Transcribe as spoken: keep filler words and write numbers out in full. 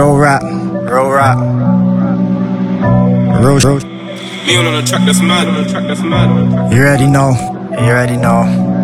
Real rap, real rap, real, real. Me on the track that's mad, on the track that's mad. You already know, you already know.